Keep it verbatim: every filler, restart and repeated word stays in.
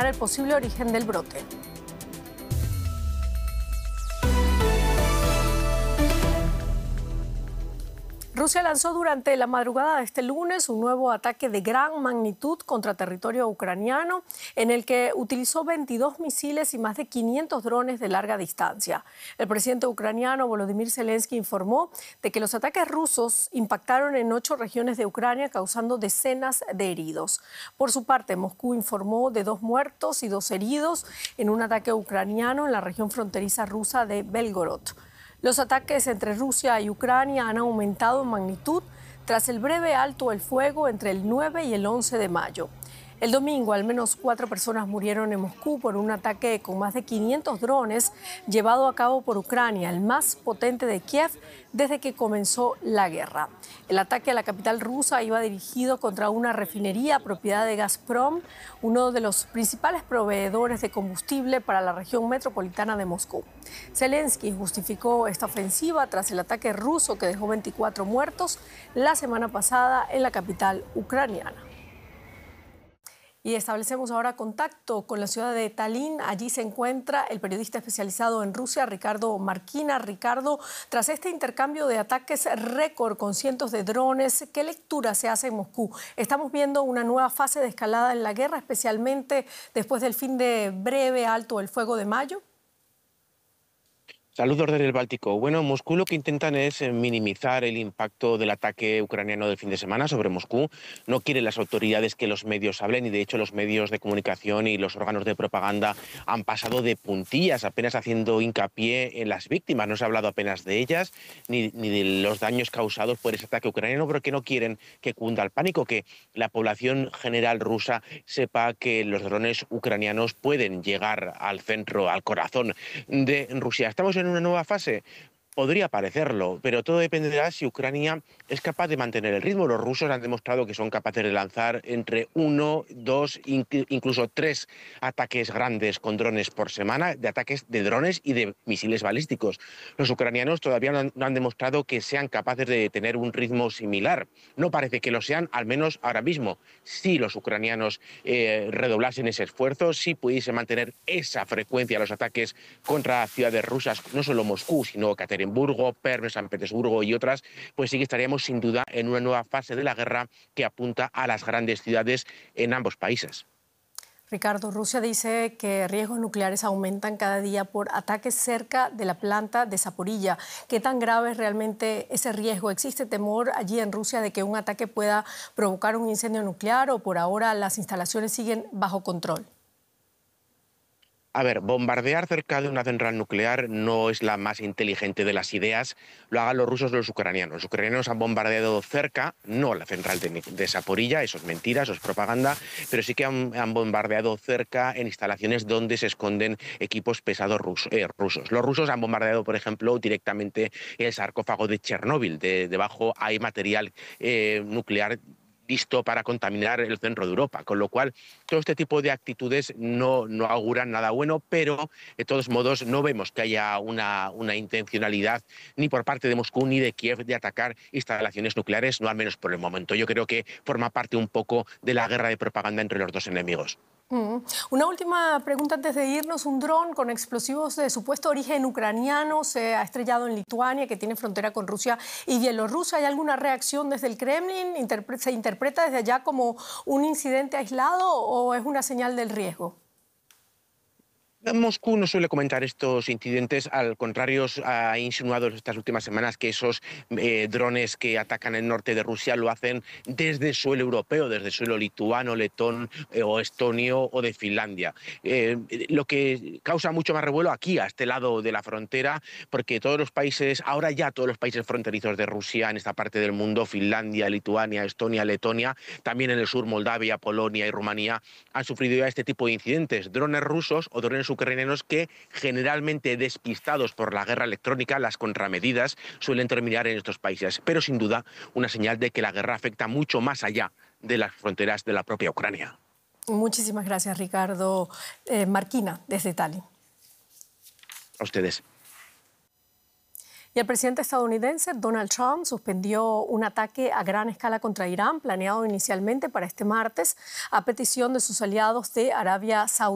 el posible origen del brote. Rusia lanzó durante la madrugada de este lunes un nuevo ataque de gran magnitud contra territorio ucraniano, en el que utilizó veintidós misiles y más de quinientos drones de larga distancia. El presidente ucraniano Volodymyr Zelensky informó de que los ataques rusos impactaron en ocho regiones de Ucrania, causando decenas de heridos. Por su parte, Moscú informó de dos muertos y dos heridos en un ataque ucraniano en la región fronteriza rusa de Belgorod. Los ataques entre Rusia y Ucrania han aumentado en magnitud tras el breve alto el fuego entre el nueve y el once de mayo. El domingo, al menos cuatro personas murieron en Moscú por un ataque con más de quinientos drones llevado a cabo por Ucrania, el más potente de Kiev desde que comenzó la guerra. El ataque a la capital rusa iba dirigido contra una refinería propiedad de Gazprom, uno de los principales proveedores de combustible para la región metropolitana de Moscú. Zelensky justificó esta ofensiva tras el ataque ruso que dejó veinticuatro muertos la semana pasada en la capital ucraniana. Y establecemos ahora contacto con la ciudad de Tallinn. Allí se encuentra el periodista especializado en Rusia, Ricardo Marquina. Ricardo, tras este intercambio de ataques récord con cientos de drones, ¿qué lectura se hace en Moscú? ¿Estamos viendo una nueva fase de escalada en la guerra, especialmente después del fin de breve alto el fuego de mayo? Saludos desde el Báltico. Bueno, Moscú lo que intentan es minimizar el impacto del ataque ucraniano del fin de semana sobre Moscú. No quieren las autoridades que los medios hablen y, de hecho, los medios de comunicación y los órganos de propaganda han pasado de puntillas, apenas haciendo hincapié en las víctimas. No se ha hablado apenas de ellas ni, ni de los daños causados por ese ataque ucraniano, porque no quieren que cunda el pánico, que la población general rusa sepa que los drones ucranianos pueden llegar al centro, al corazón de Rusia. Estamos en una nueva fase. Podría parecerlo, pero todo dependerá si Ucrania es capaz de mantener el ritmo. Los rusos han demostrado que son capaces de lanzar entre uno, dos, incluso tres ataques grandes con drones por semana, de ataques de drones y de misiles balísticos. Los ucranianos todavía no han, no han demostrado que sean capaces de tener un ritmo similar. No parece que lo sean, al menos ahora mismo. Si los ucranianos eh, redoblasen ese esfuerzo, si pudiesen mantener esa frecuencia de los ataques contra ciudades rusas, no solo Moscú, sino Ekaterimburgo, Perm, San Petersburgo y otras, pues sí que estaríamos sin duda en una nueva fase de la guerra que apunta a las grandes ciudades en ambos países. Ricardo, Rusia dice que riesgos nucleares aumentan cada día por ataques cerca de la planta de Zaporilla. ¿Qué tan grave es realmente ese riesgo? ¿Existe temor allí en Rusia de que un ataque pueda provocar un incendio nuclear o por ahora las instalaciones siguen bajo control? A ver, bombardear cerca de una central nuclear no es la más inteligente de las ideas. Lo hagan los rusos o los ucranianos. Los ucranianos han bombardeado cerca, no la central de, de Zaporilla, eso es mentira, eso es propaganda, pero sí que han, han bombardeado cerca en instalaciones donde se esconden equipos pesados ruso, eh, rusos. Los rusos han bombardeado, por ejemplo, directamente el sarcófago de Chernóbil. De, debajo hay material eh, nuclear listo para contaminar el centro de Europa, con lo cual todo este tipo de actitudes no, no auguran nada bueno, pero de todos modos no vemos que haya una, una intencionalidad ni por parte de Moscú ni de Kiev de atacar instalaciones nucleares, no al menos por el momento. Yo creo que forma parte un poco de la guerra de propaganda entre los dos enemigos. Mm. Una última pregunta antes de irnos. Un dron con explosivos de supuesto origen ucraniano se ha estrellado en Lituania, que tiene frontera con Rusia y Bielorrusia. ¿Hay alguna reacción desde el Kremlin? ¿Se interpreta desde allá como un incidente aislado o es una señal del riesgo? Moscú no suele comentar estos incidentes, al contrario, ha insinuado estas últimas semanas que esos eh, drones que atacan el norte de Rusia lo hacen desde suelo europeo, desde suelo lituano, letón eh, o estonio o de Finlandia. Eh, lo que causa mucho más revuelo aquí, a este lado de la frontera, porque todos los países, ahora ya todos los países fronterizos de Rusia en esta parte del mundo, Finlandia, Lituania, Estonia, Letonia, también en el sur Moldavia, Polonia y Rumanía, han sufrido ya este tipo de incidentes. Drones rusos o drones ucranianos que, generalmente despistados por la guerra electrónica, las contramedidas, suelen terminar en estos países. Pero sin duda una señal de que la guerra afecta mucho más allá de las fronteras de la propia Ucrania. Muchísimas gracias, Ricardo eh, Marquina, desde Tallinn. A ustedes. Y el presidente estadounidense Donald Trump suspendió un ataque a gran escala contra Irán, planeado inicialmente para este martes, a petición de sus aliados de Arabia Saudí.